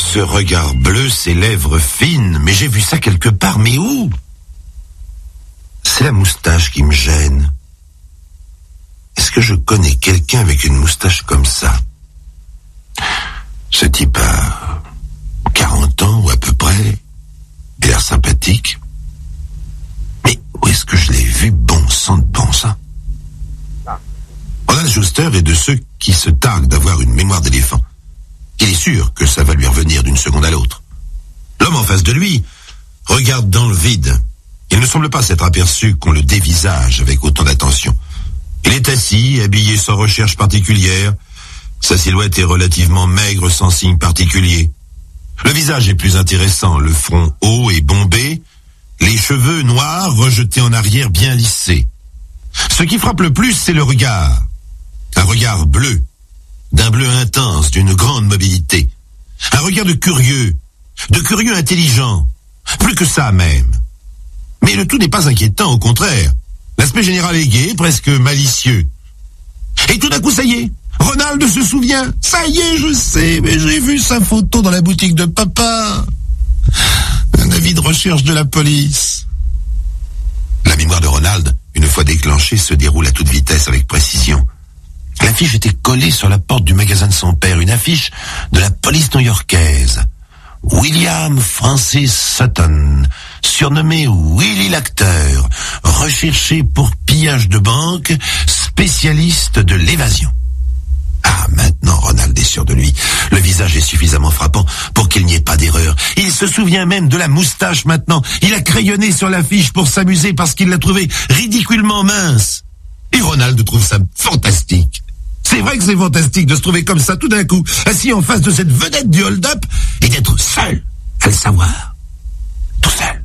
Ce regard bleu, ces lèvres fines, mais j'ai vu ça quelque part, mais où? C'est la moustache qui me gêne. Est-ce que je connais quelqu'un avec une moustache comme ça? Ce type a 40 ans ou à peu près. Il a l'air sympathique. Mais où est-ce que je l'ai vu? Bon sang de bon sang. Ronald Schuster est de ceux qui se targuent d'avoir une mémoire d'éléphant. Il est sûr que ça va lui revenir d'une seconde à l'autre. L'homme en face de lui regarde dans le vide. Il ne semble pas s'être aperçu qu'on le dévisage avec autant d'attention. Il est assis, habillé sans recherche particulière. Sa silhouette est relativement maigre, sans signe particulier. Le visage est plus intéressant, le front haut et bombé, les cheveux noirs rejetés en arrière bien lissés. Ce qui frappe le plus, c'est le regard. Un regard bleu, d'un bleu intense, d'une grande mobilité. Un regard de curieux intelligent. Plus que ça même. Mais le tout n'est pas inquiétant, au contraire. L'aspect général est gai, presque malicieux. Et tout d'un coup, ça y est, Ronald se souvient. Ça y est, je sais, mais j'ai vu sa photo dans la boutique de papa. Un avis de recherche de la police. La mémoire de Ronald, une fois déclenchée, se déroule à toute vitesse avec précision. L'affiche était collée sur la porte du magasin de son père, une affiche de la police new-yorkaise. William Francis Sutton, surnommé Willy l'acteur, recherché pour pillage de banque, spécialiste de l'évasion. Ah, maintenant Ronald est sûr de lui. Le visage est suffisamment frappant pour qu'il n'y ait pas d'erreur. Il se souvient même de la moustache maintenant. Il a crayonné sur l'affiche pour s'amuser parce qu'il l'a trouvée ridiculement mince. Et Ronald trouve ça fantastique. C'est vrai que c'est fantastique de se trouver comme ça tout d'un coup, assis en face de cette vedette du hold-up et d'être seul à le savoir. Tout seul.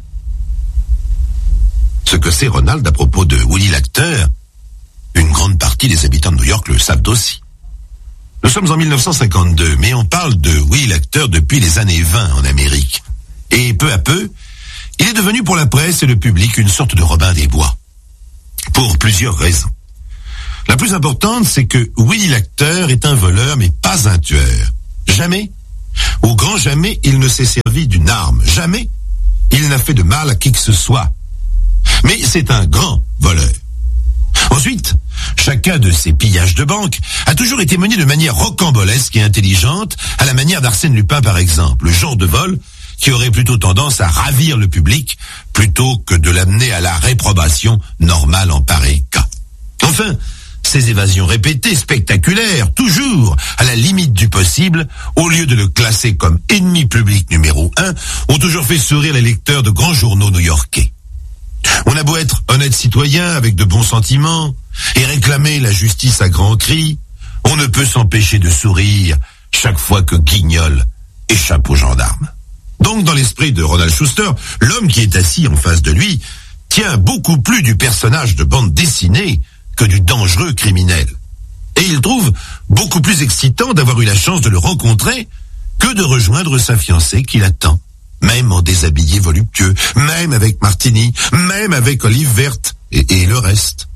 Ce que sait Ronald à propos de Willy l'acteur, une grande partie des habitants de New York le savent aussi. Nous sommes en 1952, mais on parle de Willy l'acteur depuis les années 20 en Amérique. Et peu à peu, il est devenu pour la presse et le public une sorte de Robin des Bois. Pour plusieurs raisons. La plus importante, c'est que Willy l'acteur est un voleur, mais pas un tueur. Jamais, au grand jamais, il ne s'est servi d'une arme. Jamais, il n'a fait de mal à qui que ce soit. Mais c'est un grand voleur. Ensuite, chacun de ces pillages de banque a toujours été mené de manière rocambolesque et intelligente, à la manière d'Arsène Lupin par exemple, le genre de vol qui aurait plutôt tendance à ravir le public plutôt que de l'amener à la réprobation normale en pareil cas. Enfin, ces évasions répétées, spectaculaires, toujours à la limite du possible, au lieu de le classer comme ennemi public numéro 1, ont toujours fait sourire les lecteurs de grands journaux new-yorkais. On a beau être honnête citoyen avec de bons sentiments et réclamer la justice à grands cris, on ne peut s'empêcher de sourire chaque fois que Guignol échappe aux gendarmes. Donc dans l'esprit de Ronald Schuster, l'homme qui est assis en face de lui tient beaucoup plus du personnage de bande dessinée que du dangereux criminel. Et il trouve beaucoup plus excitant d'avoir eu la chance de le rencontrer que de rejoindre sa fiancée qui l'attend, même en déshabillé voluptueux, même avec Martini, même avec Olive Verte et le reste.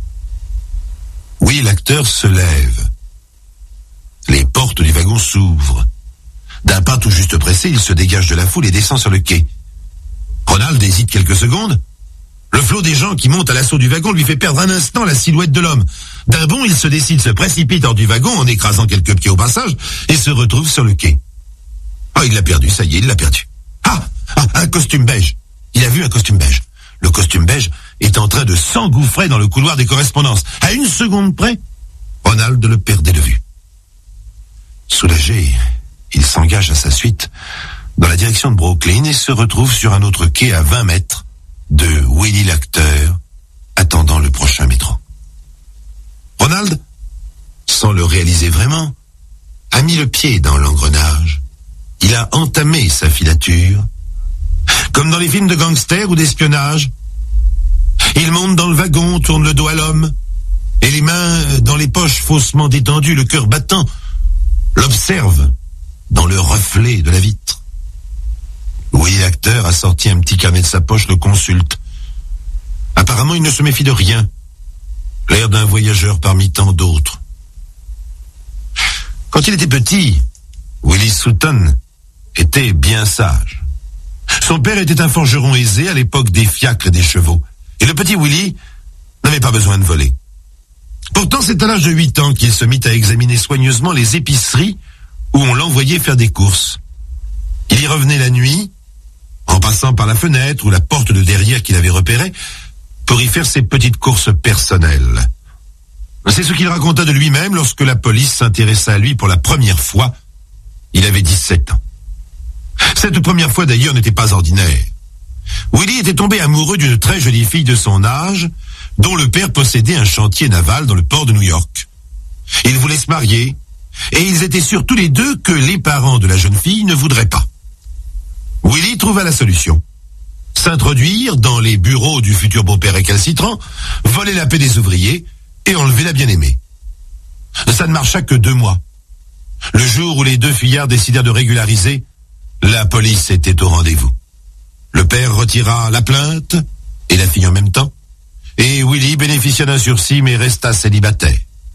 Oui, l'acteur se lève. Les portes du wagon s'ouvrent. D'un pas tout juste pressé, il se dégage de la foule et descend sur le quai. Ronald hésite quelques secondes. Le flot des gens qui montent à l'assaut du wagon lui fait perdre un instant la silhouette de l'homme. D'un bond, il se décide, se précipite hors du wagon en écrasant quelques pieds au passage et se retrouve sur le quai. Ah, il l'a perdu, ça y est, il l'a perdu. Un costume beige. Il a vu un costume beige. Le costume beige est en train de s'engouffrer dans le couloir des correspondances. À une seconde près, Ronald le perdait de vue. Soulagé, il s'engage à sa suite dans la direction de Brooklyn et se retrouve sur un autre quai à 20 mètres de Willy l'acteur, attendant le prochain métro. Ronald, sans le réaliser vraiment, a mis le pied dans l'engrenage. Il a entamé sa filature, comme dans les films de gangsters ou d'espionnage. Il monte dans le wagon, tourne le dos à l'homme, et les mains dans les poches faussement détendues, le cœur battant, l'observe dans le reflet de la vitre. Oui, l'acteur a sorti un petit carnet de sa poche, le consulte. Apparemment, il ne se méfie de rien. L'air d'un voyageur parmi tant d'autres. Quand il était petit, Willy Sutton était bien sage. Son père était un forgeron aisé à l'époque des fiacres et des chevaux. Et le petit Willy n'avait pas besoin de voler. Pourtant, c'est à l'âge de 8 ans qu'il se mit à examiner soigneusement les épiceries où on l'envoyait faire des courses. Il y revenait la nuit, en passant par la fenêtre ou la porte de derrière qu'il avait repérée, pour y faire ses petites courses personnelles. C'est ce qu'il raconta de lui-même lorsque la police s'intéressa à lui pour la première fois. Il avait 17 ans. Cette première fois d'ailleurs n'était pas ordinaire. Willy était tombé amoureux d'une très jolie fille de son âge, dont le père possédait un chantier naval dans le port de New York. Ils voulaient se marier, et ils étaient sûrs tous les deux que les parents de la jeune fille ne voudraient pas. Willy trouva la solution. S'introduire dans les bureaux du futur beau-père récalcitrant, voler la paix des ouvriers et enlever la bien-aimée. Ça ne marcha que 2 mois. Le jour où les 2 fuyards décidèrent de régulariser, la police était au rendez-vous. Le père retira la plainte, et la fille en même temps, et Willy bénéficia d'un sursis mais resta célibataire.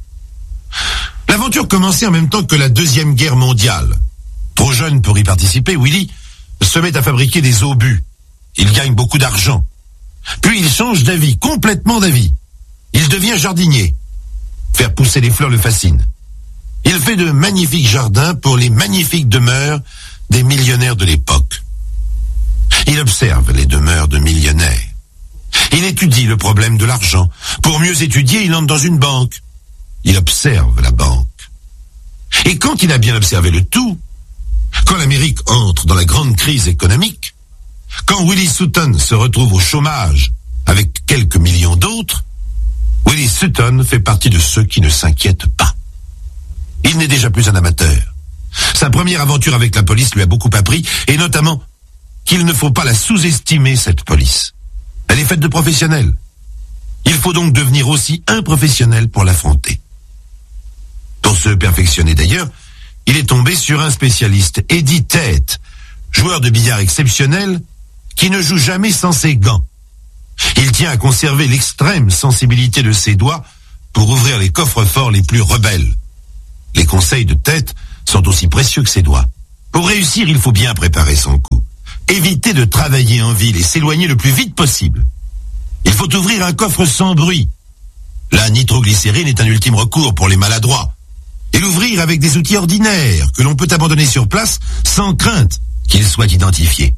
L'aventure commençait en même temps que la Deuxième Guerre mondiale. Trop jeune pour y participer, Willy se met à fabriquer des obus. Il gagne beaucoup d'argent. Puis il change d'avis, complètement d'avis. Il devient jardinier. Faire pousser les fleurs le fascine. Il fait de magnifiques jardins pour les magnifiques demeures des millionnaires de l'époque. Il observe les demeures de millionnaires. Il étudie le problème de l'argent. Pour mieux étudier, il entre dans une banque. Il observe la banque. Et quand il a bien observé le tout, quand l'Amérique entre dans la grande crise économique, quand Willie Sutton se retrouve au chômage avec quelques millions d'autres, Willie Sutton fait partie de ceux qui ne s'inquiètent pas. Il n'est déjà plus un amateur. Sa première aventure avec la police lui a beaucoup appris, et notamment qu'il ne faut pas la sous-estimer, cette police. Elle est faite de professionnels. Il faut donc devenir aussi un professionnel pour l'affronter. Pour se perfectionner d'ailleurs, il est tombé sur un spécialiste, Eddie Tate, joueur de billard exceptionnel, qui ne joue jamais sans ses gants. Il tient à conserver l'extrême sensibilité de ses doigts pour ouvrir les coffres-forts les plus rebelles. Les conseils de Tate sont aussi précieux que ses doigts. Pour réussir, il faut bien préparer son coup. Éviter de travailler en ville et s'éloigner le plus vite possible. Il faut ouvrir un coffre sans bruit. La nitroglycérine est un ultime recours pour les maladroits. Et l'ouvrir avec des outils ordinaires que l'on peut abandonner sur place sans crainte qu'ils soient identifiés.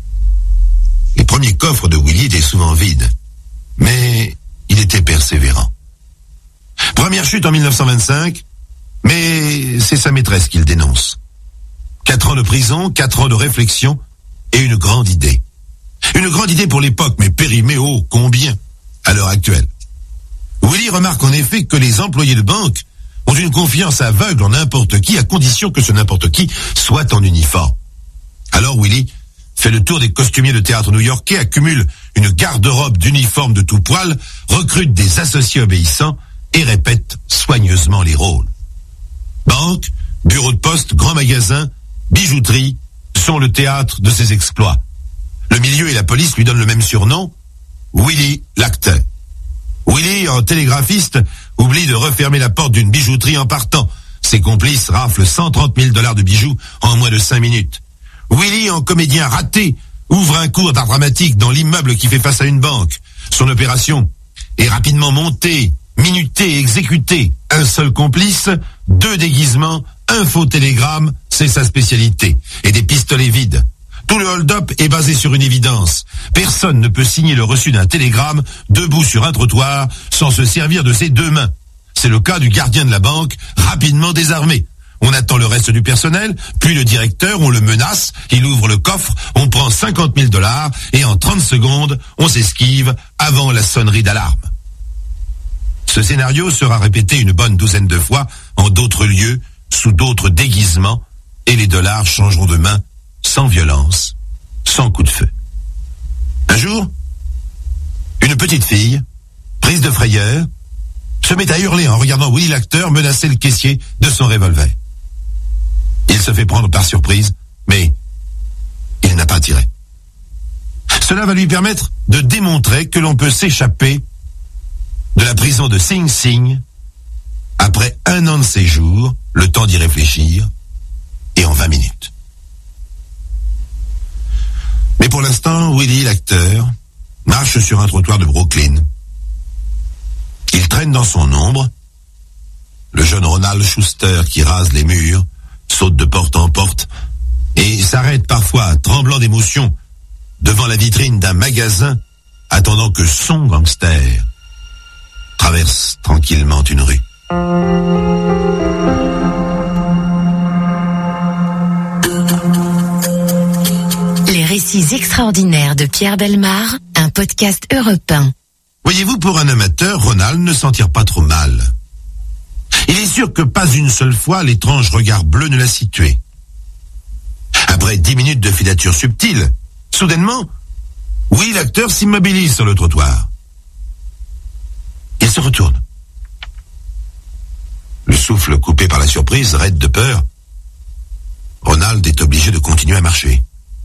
Les premiers coffres de Willy étaient souvent vides, mais il était persévérant. Première chute en 1925, mais c'est sa maîtresse qu'il dénonce. 4 ans de prison, 4 ans de réflexion et une grande idée. Une grande idée pour l'époque, mais périmée ô combien à l'heure actuelle. Willy remarque en effet que les employés de banque ont une confiance aveugle en n'importe qui, à condition que ce n'importe qui soit en uniforme. Alors Willy fait le tour des costumiers de théâtre new-yorkais, accumule une garde-robe d'uniformes de tout poil, recrute des associés obéissants et répète soigneusement les rôles. Banque, bureau de poste, grand magasin, bijouterie sont le théâtre de ses exploits. Le milieu et la police lui donnent le même surnom, Willy l'acteur. Willy, en télégraphiste, oublie de refermer la porte d'une bijouterie en partant. Ses complices raflent 130 000 $ de bijoux en moins de 5 minutes. Willy, en comédien raté, ouvre un cours d'art dramatique dans l'immeuble qui fait face à une banque. Son opération est rapidement montée, minutée et exécutée. Un seul complice, 2 déguisements, un faux télégramme, c'est sa spécialité. Et des pistolets vides. Tout le hold-up est basé sur une évidence. Personne ne peut signer le reçu d'un télégramme debout sur un trottoir sans se servir de ses 2 mains. C'est le cas du gardien de la banque, rapidement désarmé. On attend le reste du personnel, puis le directeur, on le menace, il ouvre le coffre, on prend 50 000 $ et en 30 secondes, on s'esquive avant la sonnerie d'alarme. Ce scénario sera répété une bonne douzaine de fois en d'autres lieux, sous d'autres déguisements, et les dollars changeront de main sans violence, sans coup de feu. Un jour, une petite fille, prise de frayeur, se met à hurler en regardant Willy l'acteur menacer le caissier de son revolver. Il se fait prendre par surprise, mais il n'a pas tiré. Cela va lui permettre de démontrer que l'on peut s'échapper de la prison de Sing Sing après 1 an de séjour, le temps d'y réfléchir, et en 20 minutes. Mais pour l'instant, Willie, l'acteur, marche sur un trottoir de Brooklyn. Il traîne dans son ombre. Le jeune Ronald Schuster qui rase les murs, saute de porte en porte et s'arrête parfois, tremblant d'émotion, devant la vitrine d'un magasin, attendant que son gangster traverse tranquillement une rue. Les récits extraordinaires de Pierre Bellemare, un podcast Europe 1. Voyez-vous, pour un amateur, Ronald ne s'en tire pas trop mal. Il est sûr que pas une seule fois l'étrange regard bleu ne l'a situé. Après 10 minutes de filature subtile, soudainement, oui, l'acteur s'immobilise sur le trottoir. Il se retourne. Le souffle coupé par la surprise, raide de peur, Ronald est obligé de continuer à marcher.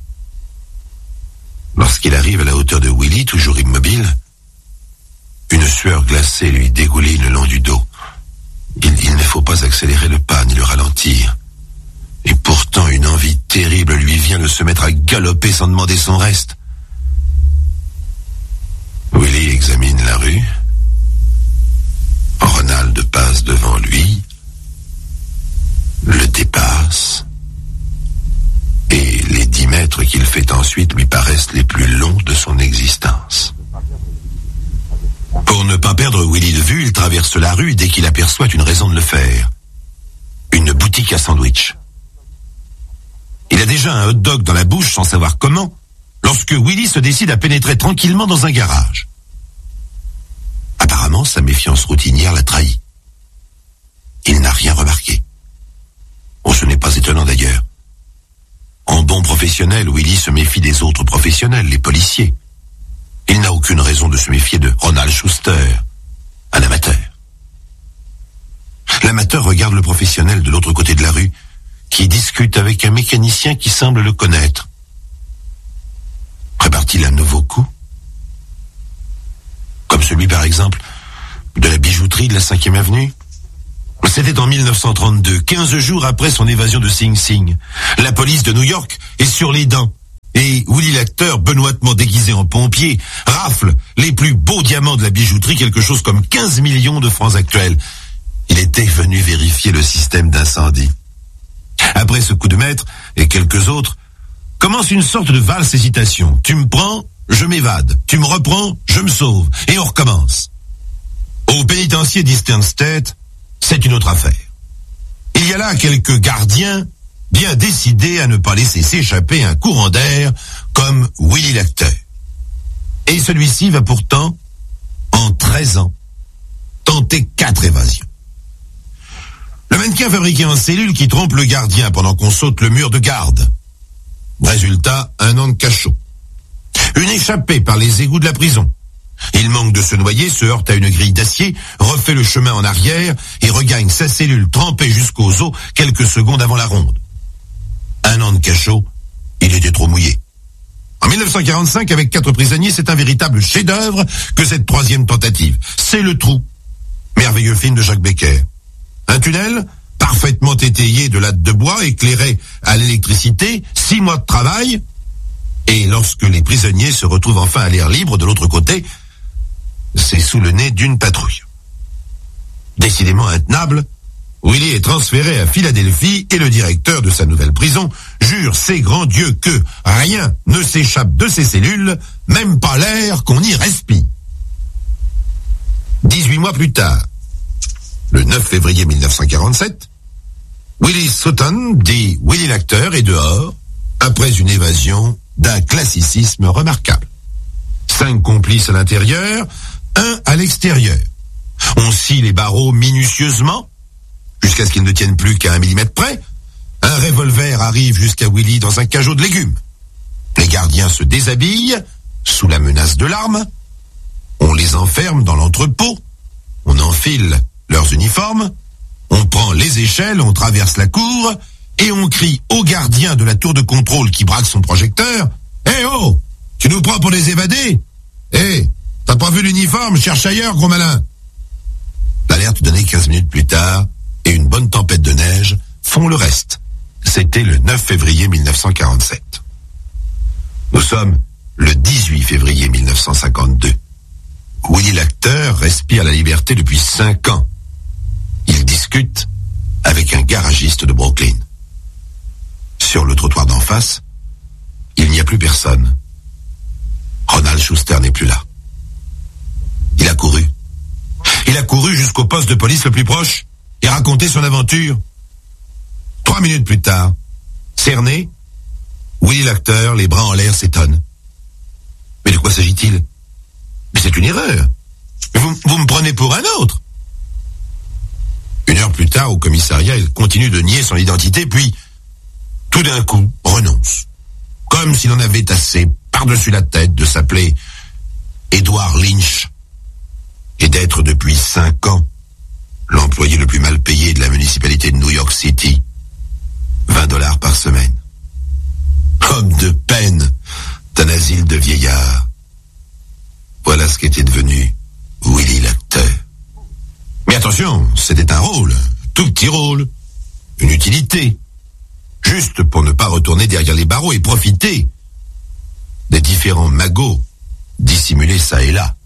Lorsqu'il arrive à la hauteur de Willie, toujours immobile, une sueur glacée lui dégouline le long du dos. Il ne faut pas accélérer le pas ni le ralentir. Et pourtant, une envie terrible lui vient de se mettre à galoper sans demander son reste. Willie examine la rue. Ronald passe devant lui, le dépasse, et les 10 mètres qu'il fait ensuite lui paraissent les plus longs de son existence. Pour ne pas perdre Willie de vue, il traverse la rue dès qu'il aperçoit une raison de le faire. Une boutique à sandwich. Il a déjà un hot dog dans la bouche sans savoir comment, lorsque Willie se décide à pénétrer tranquillement dans un garage. Apparemment, sa méfiance routinière l'a trahi. Il n'a rien remarqué. Oh, ce n'est pas étonnant d'ailleurs. En bon professionnel, Willie se méfie des autres professionnels, les policiers. Il n'a aucune raison de se méfier de Ronald Schuster, un amateur. L'amateur regarde le professionnel de l'autre côté de la rue, qui discute avec un mécanicien qui semble le connaître. Prépare-t-il un nouveau coup? Comme celui, par exemple, de la bijouterie de la 5e avenue? C'était en 1932, 15 jours après son évasion de Sing Sing. La police de New York est sur les dents. Et Willie l'acteur, benoîtement déguisé en pompier, rafle les plus beaux diamants de la bijouterie, quelque chose comme 15 millions de francs actuels. Il était venu vérifier le système d'incendie. Après ce coup de maître, et quelques autres, commence une sorte de valse-hésitation. Tu me prends, je m'évade. Tu me reprends, je me sauve. Et on recommence. Au pénitencier d'Eastern State, c'est une autre affaire. Il y a là quelques gardiens bien décidés à ne pas laisser s'échapper un courant d'air comme Willie l'acteur. Et celui-ci va pourtant, en 13 ans, tenter 4 évasions. Le mannequin fabriqué en cellule qui trompe le gardien pendant qu'on saute le mur de garde. Résultat, 1 an de cachot. Une échappée par les égouts de la prison. Il manque de se noyer, se heurte à une grille d'acier, refait le chemin en arrière et regagne sa cellule trempée jusqu'aux os quelques secondes avant la ronde. 1 an de cachot, il était trop mouillé. En 1945, avec 4 prisonniers, c'est un véritable chef-d'œuvre que cette 3e tentative. C'est Le Trou, merveilleux film de Jacques Becker. Un tunnel parfaitement étayé de lattes de bois, éclairé à l'électricité, 6 mois de travail, et lorsque les prisonniers se retrouvent enfin à l'air libre de l'autre côté, c'est sous le nez d'une patrouille. Décidément intenable, Willie est transféré à Philadelphie et le directeur de sa nouvelle prison jure ses grands dieux que rien ne s'échappe de ses cellules, même pas l'air qu'on y respire. 18 mois plus tard, le 9 février 1947, Willie Sutton, dit Willie l'acteur, est dehors après une évasion d'un classicisme remarquable. 5 complices à l'intérieur, 1 à l'extérieur. On scie les barreaux minutieusement, jusqu'à ce qu'ils ne tiennent plus qu'à 1 millimètre près. Un revolver arrive jusqu'à Willie dans un cajot de légumes. Les gardiens se déshabillent, sous la menace de l'arme. On les enferme dans l'entrepôt. On enfile leurs uniformes. On prend les échelles, on traverse la cour, et on crie au gardien de la tour de contrôle qui braque son projecteur. « Eh oh, tu nous prends pour des évadés? Eh, t'as pas vu l'uniforme? Cherche ailleurs, gros malin !» L'alerte donnée 15 minutes plus tard, et une bonne tempête de neige font le reste. C'était le 9 février 1947. Nous sommes le 18 février 1952. Willie l'acteur respire la liberté depuis 5 ans. Il discute avec un garagiste de Brooklyn. Sur le trottoir d'en face, il n'y a plus personne. Ronald Schuster n'est plus là. Il a couru. Il a couru jusqu'au poste de police le plus proche et raconté son aventure. 3 minutes plus tard, cerné, Willie l'acteur, les bras en l'air, s'étonne. Mais de quoi s'agit-il? Mais c'est une erreur. Vous me prenez pour un autre. 1 heure plus tard, au commissariat, il continue de nier son identité, puis, tout d'un coup, renonce. Comme s'il en avait assez par-dessus la tête de s'appeler Edward Lynch et d'être depuis 5 ans l'employé le plus mal payé de la municipalité de New York City. $20 par semaine. Homme de peine d'un asile de vieillards. Voilà ce qu'était devenu Willie l'acteur. Mais attention, c'était un rôle, tout petit rôle, une utilité, juste pour ne pas retourner derrière les barreaux et profiter des différents magots dissimulés ça et là.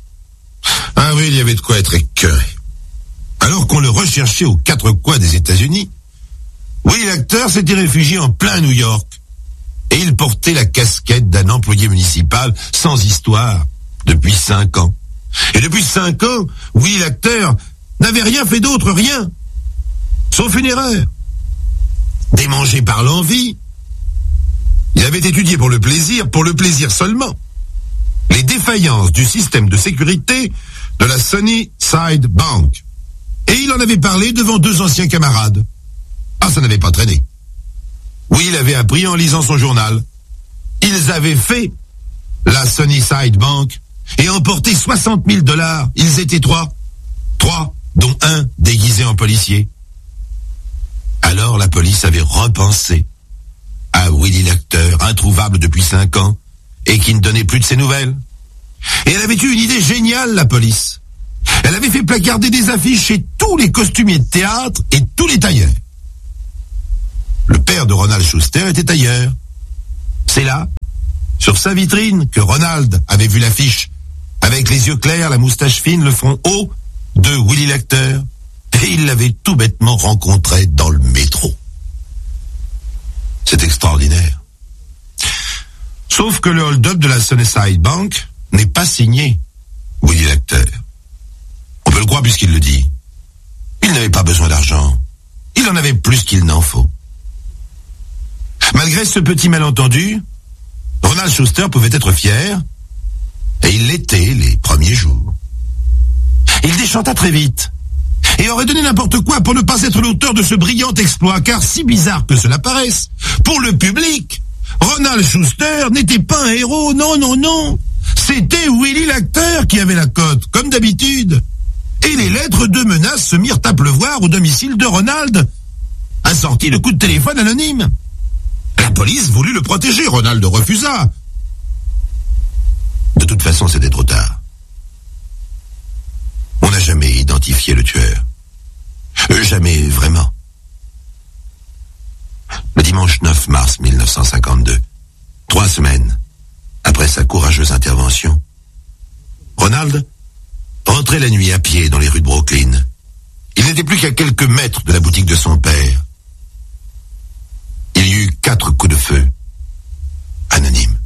Ah oui, il y avait de quoi être écœuré. Alors qu'on le recherchait aux 4 coins des États-Unis, Willie l'acteur s'était réfugié en plein New York et il portait la casquette d'un employé municipal sans histoire depuis 5 ans. Et depuis 5 ans, Willie l'acteur n'avait rien fait d'autre, rien. Sauf une erreur. Démangé par l'envie, il avait étudié pour le plaisir seulement, les défaillances du système de sécurité de la Sunnyside Bank. Et il en avait parlé devant 2 anciens camarades. Ah, ça n'avait pas traîné. Oui, il avait appris en lisant son journal. Ils avaient fait la Sunnyside Bank et emporté $60,000. Ils étaient 3, dont un déguisé en policier. Alors la police avait repensé à Willie l'acteur, introuvable depuis 5 ans, et qui ne donnait plus de ses nouvelles. Et elle avait eu une idée géniale, la police. Elle avait fait placarder des affiches chez tous les costumiers de théâtre et tous les tailleurs. Le père de Ronald Schuster était tailleur. C'est là, sur sa vitrine, que Ronald avait vu l'affiche, avec les yeux clairs, la moustache fine, le front haut, de Willie l'acteur, et il l'avait tout bêtement rencontré dans le métro. C'est extraordinaire. Sauf que le hold-up de la Sunnyside Bank n'est pas signé Willie l'acteur. On peut le croire puisqu'il le dit. Il n'avait pas besoin d'argent. Il en avait plus qu'il n'en faut. Malgré ce petit malentendu, Ronald Schuster pouvait être fier, et il l'était les premiers jours. Il déchanta très vite, et aurait donné n'importe quoi pour ne pas être l'auteur de ce brillant exploit, car si bizarre que cela paraisse, pour le public, Ronald Schuster n'était pas un héros, non. C'était Willie l'acteur qui avait la cote, comme d'habitude. Et les lettres de menaces se mirent à pleuvoir au domicile de Ronald, assorties de coups de téléphone anonymes. La police voulut le protéger, Ronald refusa. De toute façon, c'était trop tard. On n'a jamais identifié le tueur. Jamais vraiment. Le dimanche 9 mars 1952, 3 semaines après sa courageuse intervention, Ronald rentrait la nuit à pied dans les rues de Brooklyn. Il n'était plus qu'à quelques mètres de la boutique de son père. Il y eut 4 coups de feu, anonymes.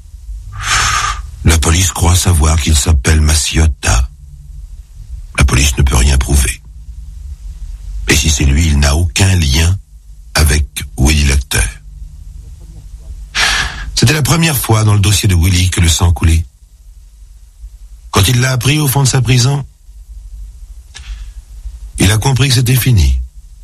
La police croit savoir qu'il s'appelle Maciotta. La police ne peut rien prouver. Et si c'est lui, il n'a aucun lien avec Willie l'acteur. C'était la première fois dans le dossier de Willie que le sang coulait. Quand il l'a appris au fond de sa prison, il a compris que c'était fini.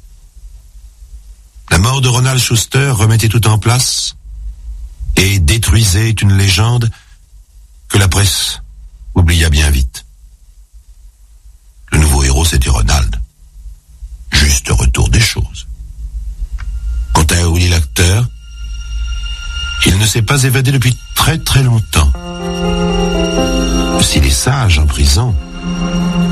La mort de Ronald Schuster remettait tout en place et détruisait une légende que la presse oublia bien vite. Le nouveau héros, c'était Ronald. Juste retour des choses. Quant à Willie l'acteur, il ne s'est pas évadé depuis très très longtemps. S'il est sage en prison,